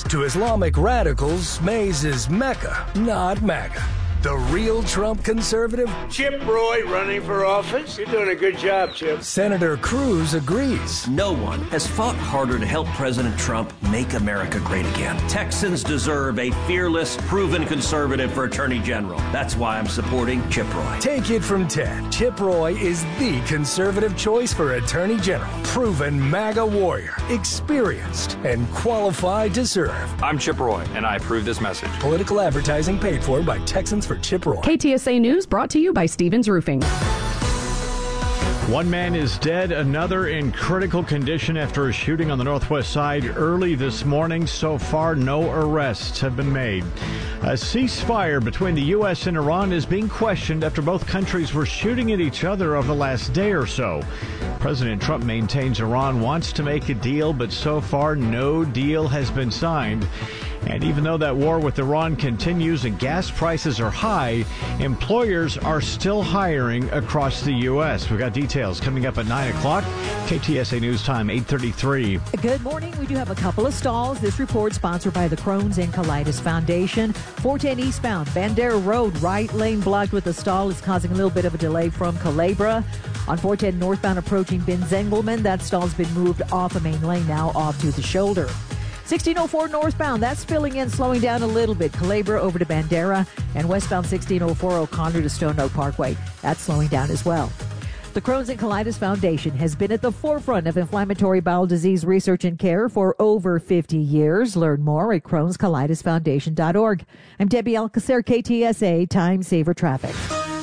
Mays. To Islamic radicals, Mays is Mecca, not MAGA. The real Trump conservative? Chip Roy running for office? You're doing a good job, Chip. Senator Cruz agrees. No one has fought harder to help President Trump make America great again. Texans deserve a fearless, proven conservative for Attorney General. That's why I'm supporting Chip Roy. Take it from Ted. Chip Roy is the conservative choice for Attorney General. Proven MAGA warrior, experienced, and qualified to serve. I'm Chip Roy, and I approve this message. Political advertising paid for by Texans for Chip Roy. KTSA News brought to you by Stevens Roofing. One man is dead, another in critical condition after a shooting on the northwest side early this morning. So far, no arrests have been made. A ceasefire between the U.S. and Iran is being questioned after both countries were shooting at each other over the last day or so. President Trump maintains Iran wants to make a deal, but so far no deal has been signed. And even though that war with Iran continues and gas prices are high, employers are still hiring across the U.S. We've got details coming up at 9 o'clock. KTSA News Time, 8:33. Good morning. We do have a couple of stalls. This report sponsored by the Crohn's and Colitis Foundation. 410 eastbound, Bandera Road, right lane blocked with a stall is causing a little bit of a delay from Culebra. On 410 northbound approaching Ben Zengelman, that stall's been moved off a main lane now off to the shoulder. 1604 northbound, that's filling in, slowing down a little bit. Culebra over to Bandera, and westbound 1604 O'Connor to Stone Oak Parkway. That's slowing down as well. The Crohn's and Colitis Foundation has been at the forefront of inflammatory bowel disease research and care for over 50 years. Learn more at Crohn'sColitisFoundation.org. I'm Debbie Alcacer, KTSA Time Saver Traffic.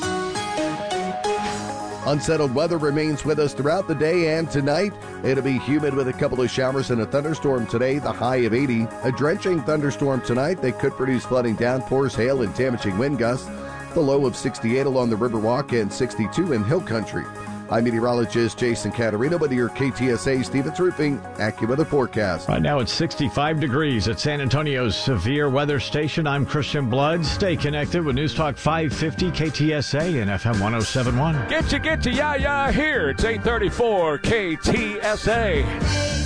Unsettled weather remains with us throughout the day and tonight. It'll be humid with a couple of showers and a thunderstorm today, the high of 80. A drenching thunderstorm tonight that could produce flooding downpours, hail, and damaging wind gusts. The low of 68 along the Riverwalk and 62 in Hill Country. I'm meteorologist Jason Caterino with your KTSA Stevens Roofing AccuWeather forecast. Right now it's 65 degrees at San Antonio's severe weather station. I'm Christian Blood. Stay connected with News Talk 550 KTSA and FM 1071. Get you, yeah, here. It's 834 KTSA.